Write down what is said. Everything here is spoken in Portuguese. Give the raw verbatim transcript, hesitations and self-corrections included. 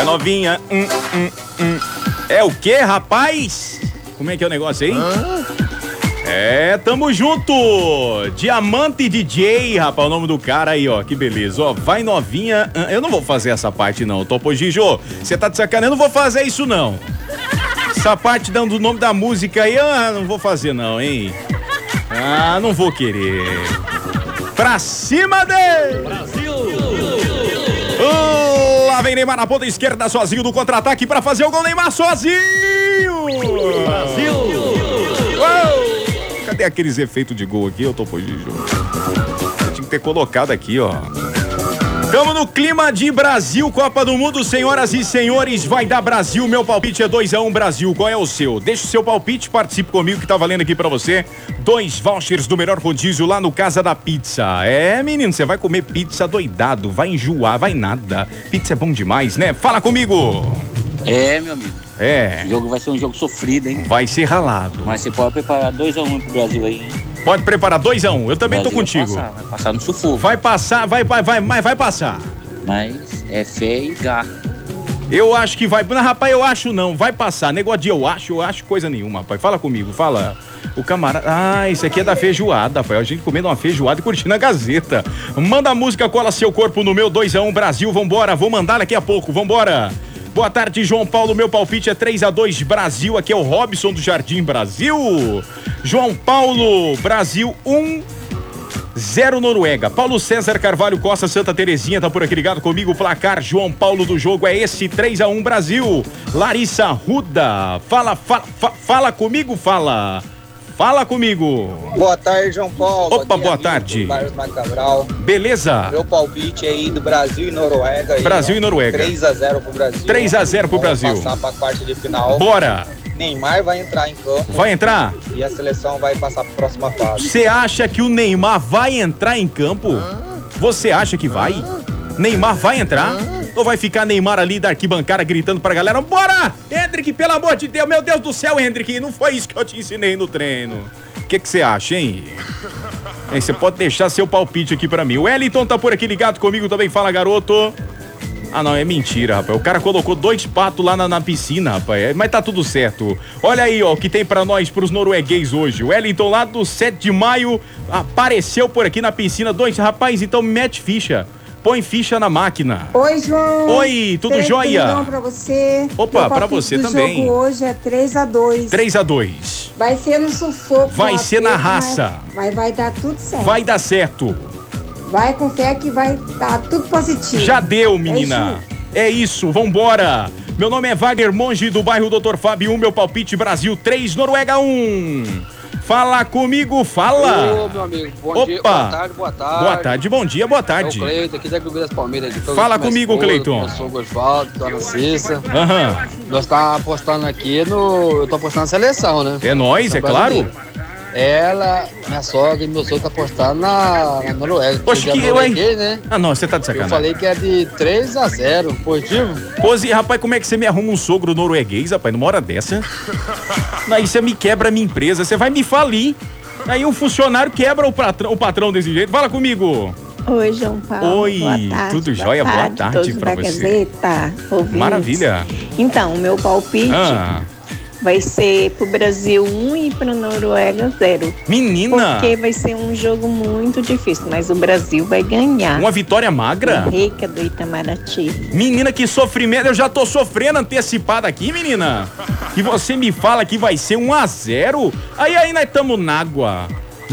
Vai novinha. Hum, hum, hum. É o quê, rapaz? Como é que é o negócio aí? Ah? É, tamo junto! Diamante D J, rapaz, o nome do cara aí, ó, que beleza. Ó, vai novinha. Eu não vou fazer essa parte, não, Topo Gijo. Você tá de sacanagem? Eu não vou fazer isso, não. Essa parte dando o nome da música aí, ah, não vou fazer, não, hein? Ah, não vou querer. Pra cima dele! Brasil! Oh, lá vem Neymar na ponta esquerda, sozinho do contra-ataque pra fazer o gol. Neymar sozinho! Brasil! Uou! Cadê aqueles efeitos de gol aqui, eu tô fugindo? Eu tinha que ter colocado aqui, ó. Tamo no clima de Brasil, Copa do Mundo, senhoras e senhores, vai dar Brasil, meu palpite é dois a um Brasil, qual é o seu? Deixa o seu palpite, participe comigo que tá valendo aqui pra você, dois vouchers do melhor rodízio lá no Casa da Pizza. É, menino, você vai comer pizza doidado, vai enjoar, vai nada, pizza é bom demais, né? Fala comigo! É, meu amigo. É. O jogo vai ser um jogo sofrido, hein? Vai ser ralado. Mas você pode preparar dois a um pro Brasil aí, hein? Pode preparar dois a um, eu também tô contigo. Vai passar, vai passar no sufoco. Vai passar, vai, vai, vai, mas vai passar. Mas é fé e garra. Eu acho que vai, não, rapaz, eu acho não, vai passar. Negócio de eu acho, eu acho coisa nenhuma, rapaz. Fala comigo, fala. O camarada, ah, isso aqui é da feijoada, rapaz. A gente comendo uma feijoada e curtindo a Gazeta. Manda a música, cola seu corpo no meu dois a um Brasil, vambora, vou mandar daqui a pouco, vambora. Boa tarde, João Paulo, meu palpite é três a dois Brasil, aqui é o Robson do Jardim Brasil. João Paulo, Brasil um, zero Noruega. Paulo César Carvalho Costa, Santa Terezinha, tá por aqui ligado comigo, o placar João Paulo do jogo é esse, três a um Brasil. Larissa Ruda, fala, fala, fala, fala comigo, fala. Fala comigo. Boa tarde, João Paulo. Opa, boa tarde. Beleza. Meu palpite aí do Brasil e Noruega. Brasil aí, e Noruega. três a zero pro Brasil. três a zero pro Brasil. Passar pra quarta de final. Bora. Neymar vai entrar em campo. Vai entrar? E a seleção vai passar pra próxima fase. Você acha que o Neymar vai entrar em campo? Você acha que vai? Neymar vai entrar? Ou vai ficar Neymar ali da arquibancada gritando pra galera, bora! Hendrick, pelo amor de Deus, meu Deus do céu, Hendrick, não foi isso que eu te ensinei no treino. O que que você acha, hein? Você pode deixar seu palpite aqui pra mim. O Wellington tá por aqui ligado comigo também, fala, garoto. Ah, não, é mentira, rapaz. O cara colocou dois patos lá na, na piscina, rapaz. Mas tá tudo certo. Olha aí, ó, o que tem pra nós, pros norueguês hoje. O Wellington lá do sete de maio apareceu por aqui na piscina. Dois, rapaz, então mete ficha. Põe ficha na máquina. Oi, João. Oi, tudo jóia? Tudo bom pra você. Opa, pra você também. O jogo hoje é três a dois. três a dois. Vai ser no sufoco. Vai ser na raça. Mas vai dar tudo certo. Vai dar certo. Vai com fé que vai dar tudo positivo. Já deu, menina. É isso, vambora. Meu nome é Wagner Monge, do bairro doutor Fábio um, meu palpite Brasil três, Noruega um. Fala comigo, fala. Ô, meu amigo, bom Opa. dia, boa tarde, boa tarde. Boa tarde, bom dia, boa tarde. É o Cleiton, aqui da Clube das Palmeiras. Fala comigo, Cleiton. Eu sou o Osvaldo, dona Cissa. Aham. Nós tá apostando aqui no... Eu tô apostando na seleção, né? É nóis, é claro. Ela, minha sogra e meu sogro tá apostando na, na Noruega. Poxa, que eu, hein? Né? Ah, não, você tá de sacanagem. Eu falei que é de três a zero, positivo. Pois, rapaz, como é que você me arruma um sogro norueguês, rapaz, numa hora dessa? Aí você me quebra a minha empresa, você vai me falir. Aí um funcionário quebra o patrão, o patrão desse jeito. Fala comigo. Oi, João Paulo. Oi, boa tarde, tudo boa jóia? Tarde, boa tarde pra você. Gazeta, Maravilha. Então, o meu palpite ah. vai ser pro Brasil um e pro Noruega zero. Menina! Porque vai ser um jogo muito difícil, mas o Brasil vai ganhar. Uma vitória magra? Rica do Itamaraty. Menina, que sofrimento. Eu já tô sofrendo antecipado aqui, menina. E você me fala que vai ser um a zero? Aí, aí, nós estamos na água.